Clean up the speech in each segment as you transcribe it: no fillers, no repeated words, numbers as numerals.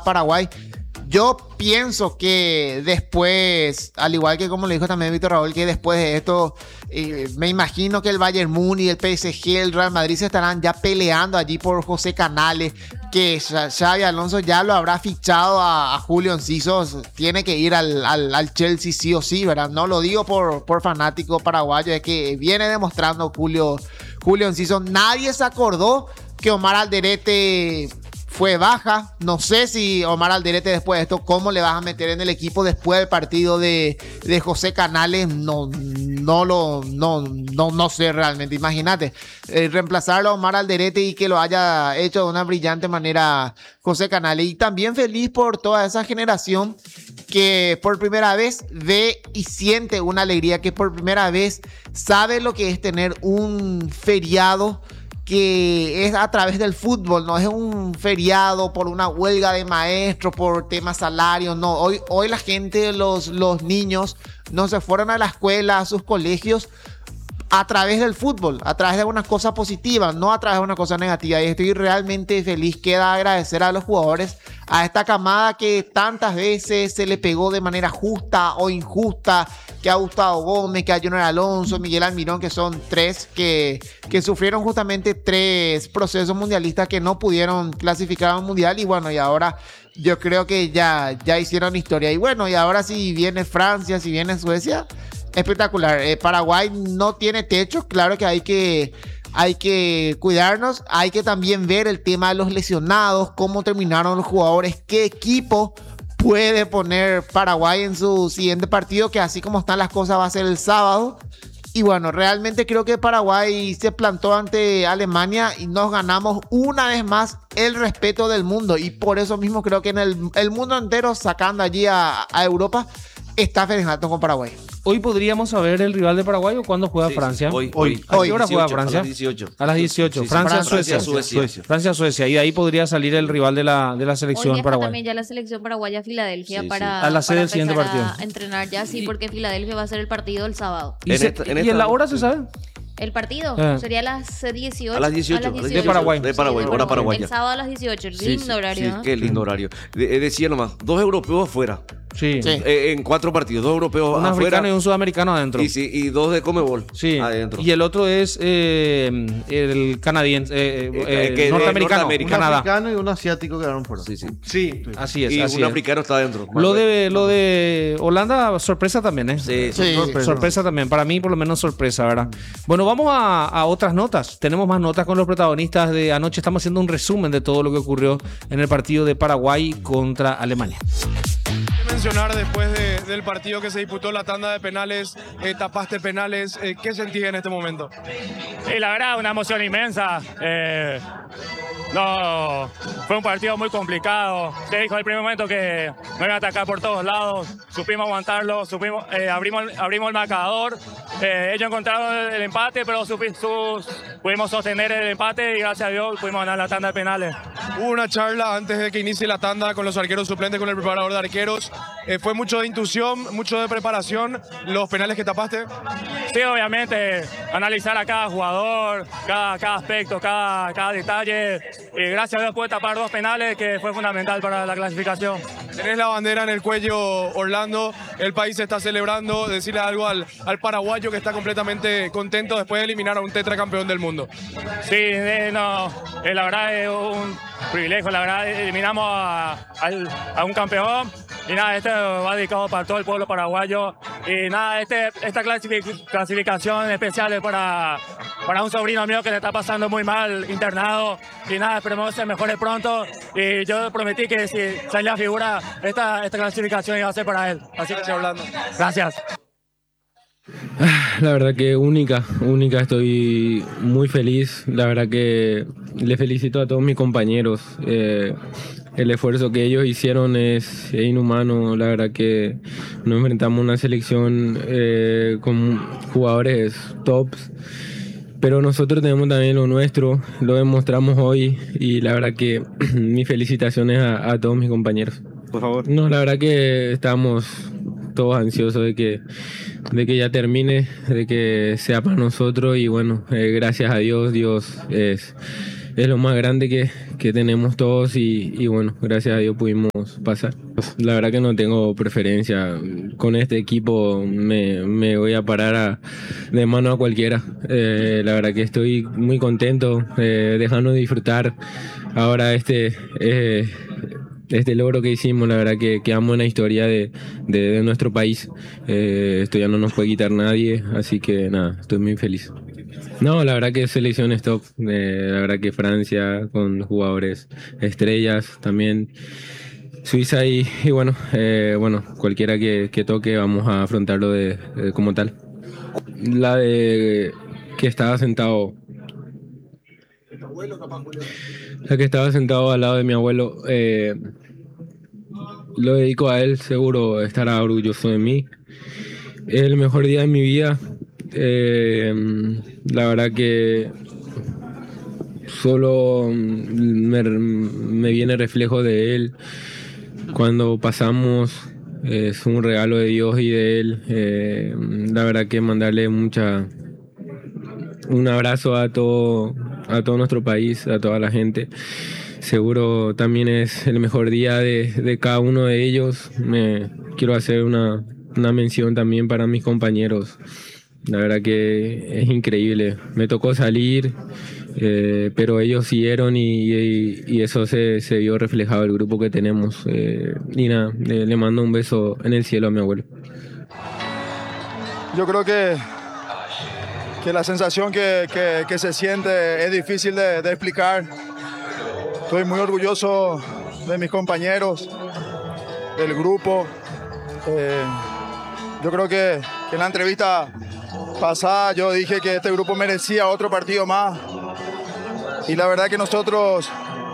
Paraguay. Yo pienso que después, al igual que como le dijo también Víctor Raúl, que después de esto, me imagino que el Bayern Múnich, el PSG, el Real Madrid se estarán ya peleando allí por José Canales, que Xabi Alonso ya lo habrá fichado a Julio Enciso, tiene que ir al Chelsea sí o sí, ¿verdad? No lo digo por fanático paraguayo, es que viene demostrando Julio Enciso. Nadie se acordó que Omar Alderete fue baja. No sé si Omar Alderete después de esto, cómo le vas a meter en el equipo después del partido de José Canales. No sé realmente. Imagínate, reemplazarlo a Omar Alderete y que lo haya hecho de una brillante manera José Canales. Y también feliz por toda esa generación que por primera vez ve y siente una alegría, que por primera vez sabe lo que es tener un feriado que es a través del fútbol, no es un feriado por una huelga de maestros, por temas salarios, no. Hoy la gente, los niños no se fueron a la escuela, a sus colegios a través del fútbol, a través de una cosa positiva, no a través de una cosa negativa. Y estoy realmente feliz. Queda agradecer a los jugadores, a esta camada que tantas veces se le pegó de manera justa o injusta, que a Gustavo Gómez, que a Junior Alonso, Miguel Almirón, que son tres que sufrieron justamente 3 procesos mundialistas que no pudieron clasificar a un mundial. Y bueno, y ahora yo creo que ya hicieron historia. Y bueno, y ahora si viene Francia, si viene Suecia, espectacular. Paraguay no tiene techo, claro que hay que cuidarnos, hay que también ver el tema de los lesionados, cómo terminaron los jugadores, qué equipo puede poner Paraguay en su siguiente partido, que así como están las cosas va a ser el sábado. Y bueno, realmente creo que Paraguay se plantó ante Alemania y nos ganamos una vez más el respeto del mundo, y por eso mismo creo que en el mundo entero, sacando allí a Europa, está festejando con Paraguay. Hoy podríamos saber el rival de Paraguay o cuándo juega Francia. Hoy. ¿A qué hora juega Francia? A las 18. A las 18. Sí, Francia-Suecia. Francia-Suecia. Y de ahí podría salir el rival de la selección Hoy Paraguay. también ya la selección paraguaya a Filadelfia para a la sede del siguiente empezar partido. a entrenar ya, sí, porque Filadelfia va a ser el partido el sábado. ¿Y en la hora se sabe? El partido sería a las 18. A las 18. De Paraguay. De Paraguay, hora paraguaya. El sábado a las 18. Lindo horario. Sí, qué lindo horario. Decía nomás, 2 europeos afuera. Sí. En 4 partidos, 2 europeos un afuera. africano y un sudamericano adentro. Y 2 de Comebol adentro. Y el otro es el canadiense, norteamericano. Un africano y un asiático quedaron fuera. Sí. Así es. Y así un es. africano está adentro. Lo de Holanda, sorpresa también, ¿eh? Sí. Sorpresa también. Para mí, por lo menos, sorpresa, ¿verdad? Bueno, vamos a otras notas. Tenemos más notas con los protagonistas de anoche. Estamos haciendo un resumen de todo lo que ocurrió en el partido de Paraguay contra Alemania. Mencionar después del partido que se disputó la tanda de penales, tapaste penales, ¿qué sentís en este momento? Y la verdad, una emoción inmensa. No, fue un partido muy complicado. Se dijo al primer momento que nos iban a atacar por todos lados. Supimos aguantarlo, abrimos el marcador. Ellos encontraron el empate, pero pudimos sostener el empate y gracias a Dios pudimos ganar la tanda de penales. Hubo una charla antes de que inicie la tanda con los arqueros suplentes, con el preparador de arqueros. ¿Fue mucho de intuición, mucho de preparación los penales que tapaste? Sí, obviamente, analizar a cada jugador, cada aspecto, cada detalle. Y gracias a Dios pude tapar 2 penales, que fue fundamental para la clasificación. Tenés la bandera en el cuello, Orlando, el país está celebrando. Decirle algo al paraguayo que está completamente contento después de eliminar a un tetracampeón del mundo. Sí, la verdad es un privilegio, la verdad eliminamos a un campeón. Y nada, este va dedicado para todo el pueblo paraguayo. Y nada, esta clasificación especial es para un sobrino mío que le está pasando muy mal, internado. Y nada, esperemos que se mejore pronto. Y yo prometí que si sale la figura, esta clasificación iba a ser para él. Así que estoy hablando. Gracias. La verdad que única, estoy muy feliz. La verdad que le felicito a todos mis compañeros. El esfuerzo que ellos hicieron es inhumano. La verdad que nos enfrentamos a una selección con jugadores tops, pero nosotros tenemos también lo nuestro, lo demostramos hoy, y la verdad que mis felicitaciones a todos mis compañeros. Por favor. No, la verdad que estamos todos ansiosos de que ya termine, de que sea para nosotros, y bueno, gracias a Dios es es lo más grande que tenemos todos y bueno, gracias a Dios pudimos pasar. La verdad que no tengo preferencia. Con este equipo me voy a parar de mano a cualquiera. La verdad que estoy muy contento, dejando de disfrutar ahora este logro que hicimos. La verdad que quedamos en la historia de nuestro país. Esto ya no nos puede quitar nadie, así que nada, estoy muy feliz. No, la verdad que selección es top. La verdad que Francia con jugadores estrellas también. Suiza y bueno, cualquiera que toque vamos a afrontarlo como tal. La de que estaba sentado... La que estaba sentado al lado de mi abuelo, lo dedico a él, seguro estará orgulloso de mí. Es el mejor día de mi vida. La verdad que solo me viene reflejo de él. Cuando pasamos, es un regalo de Dios y de él. La verdad que mandarle un abrazo a todo nuestro país, a toda la gente. Seguro también es el mejor día de cada uno de ellos. Quiero hacer una mención también para mis compañeros. La verdad que es increíble. Me tocó salir, pero ellos siguieron y eso se vio reflejado en el grupo que tenemos. Y nada, le mando un beso en el cielo a mi abuelo. Yo creo que la sensación que se siente es difícil de explicar. Estoy muy orgulloso de mis compañeros, del grupo. Yo creo que en la entrevista pasada yo dije que este grupo merecía otro partido más. Y la verdad que nosotros,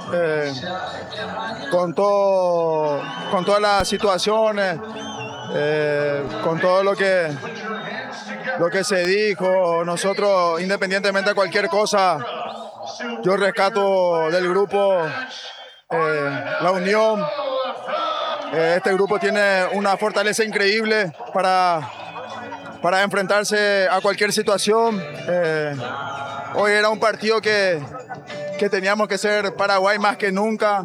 con todas las situaciones, con todo lo que se dijo, nosotros, independientemente de cualquier cosa, yo rescato del grupo la unión. Este grupo tiene una fortaleza increíble para enfrentarse a cualquier situación. Hoy era un partido que teníamos que ser Paraguay más que nunca.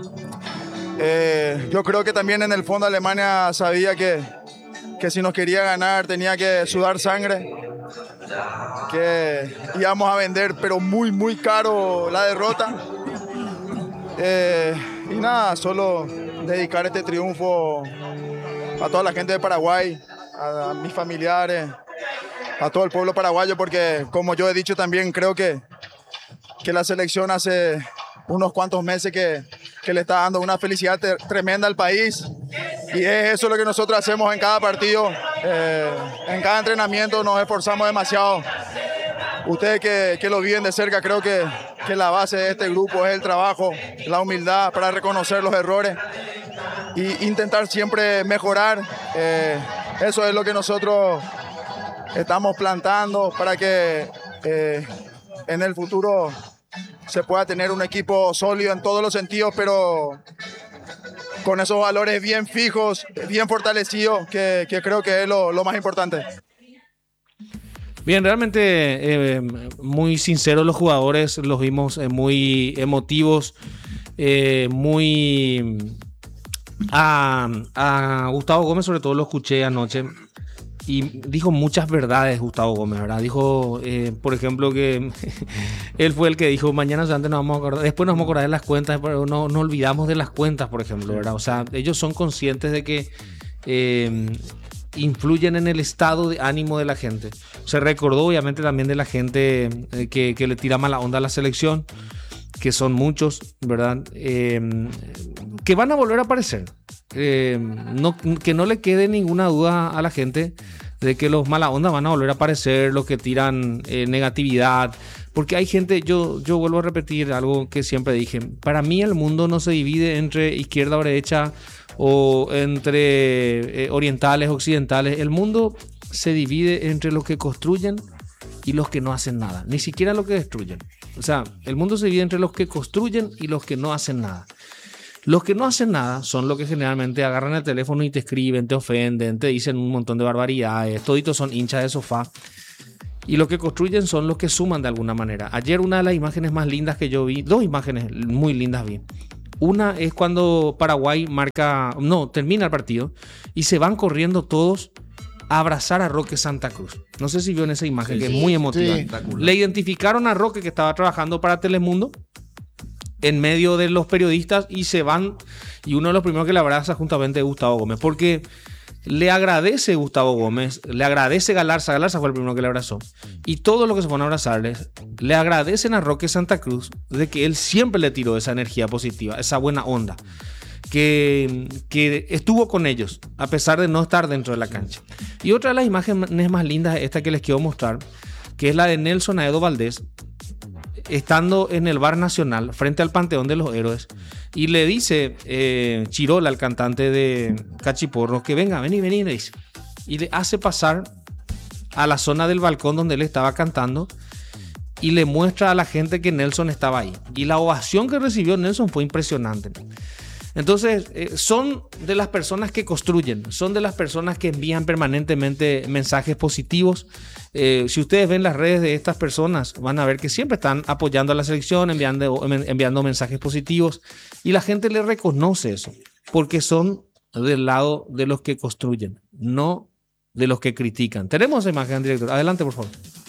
Yo creo que también en el fondo Alemania sabía que si nos quería ganar tenía que sudar sangre, que íbamos a vender pero muy muy caro la derrota. Y nada, solo dedicar este triunfo a toda la gente de Paraguay, a mis familiares, a todo el pueblo paraguayo, porque como yo he dicho también creo que la selección hace unos cuantos meses que le está dando una felicidad tremenda al país, y es eso lo que nosotros hacemos en cada partido. En cada entrenamiento nos esforzamos demasiado. Ustedes que lo viven de cerca, creo que la base de este grupo es el trabajo, la humildad para reconocer los errores e intentar siempre mejorar. Eso es lo que nosotros estamos plantando para que en el futuro se pueda tener un equipo sólido en todos los sentidos, pero con esos valores bien fijos, bien fortalecidos, que creo que es lo más importante. Bien, realmente muy sinceros los jugadores, los vimos muy emotivos, muy... A Gustavo Gómez sobre todo lo escuché anoche y dijo muchas verdades Gustavo Gómez, ¿verdad? Dijo, por ejemplo, que él fue el que dijo, mañana antes nos vamos a acordar, después nos vamos a acordar de las cuentas, pero no olvidamos de las cuentas, por ejemplo, ¿verdad? O sea, ellos son conscientes de que influyen en el estado de ánimo de la gente. Se recordó obviamente también de la gente que le tira mala onda a la selección, que son muchos, ¿verdad? Que van a volver a aparecer. Que no le quede ninguna duda a la gente de que los mala onda van a volver a aparecer, los que tiran negatividad. Porque hay gente, yo vuelvo a repetir algo que siempre dije, para mí el mundo no se divide entre izquierda o derecha o entre orientales, occidentales. El mundo se divide entre los que construyen y los que no hacen nada, ni siquiera los que destruyen. O sea, el mundo se divide entre los que construyen y los que no hacen nada. Los que no hacen nada son los que generalmente agarran el teléfono y te escriben, te ofenden, te dicen un montón de barbaridades, toditos son hinchas de sofá. Y los que construyen son los que suman de alguna manera. Ayer una de las imágenes más lindas que yo vi, dos imágenes muy lindas vi. Una es cuando Paraguay termina el partido y se van corriendo todos a abrazar a Roque Santa Cruz. No sé si vio en esa imagen, que es muy emotiva. Sí. Le identificaron a Roque, que estaba trabajando para Telemundo, en medio de los periodistas, y se van, y uno de los primeros que le abraza juntamente es Gustavo Gómez, porque le agradece Gustavo Gómez, le agradece Galarza fue el primero que le abrazó, y todos los que se fueron a abrazarles le agradecen a Roque Santa Cruz de que él siempre le tiró esa energía positiva, esa buena onda, que estuvo con ellos a pesar de no estar dentro de la cancha. Y otra de las imágenes más lindas es esta que les quiero mostrar, que es la de Nelson Aedo Valdés estando en el Bar Nacional frente al Panteón de los Héroes, y le dice Chirola, el cantante de Cachiporros, que venga, vení, le dice, y le hace pasar a la zona del balcón donde él estaba cantando y le muestra a la gente que Nelson estaba ahí, y la ovación que recibió Nelson fue impresionante. Entonces son de las personas que construyen, son de las personas que envían permanentemente mensajes positivos. Si ustedes ven las redes de estas personas, van a ver que siempre están apoyando a la selección, enviando mensajes positivos, y la gente le reconoce eso, porque son del lado de los que construyen, no de los que critican. Tenemos esa imagen, director. Adelante, por favor.